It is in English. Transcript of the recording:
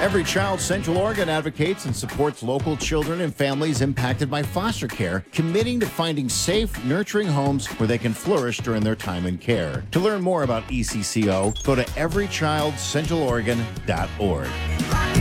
Every Child Central Oregon advocates and supports local children and families impacted by foster care, committing to finding safe, nurturing homes where they can flourish during their time in care. To learn more about ECCO, go to everychildcentraloregon.org.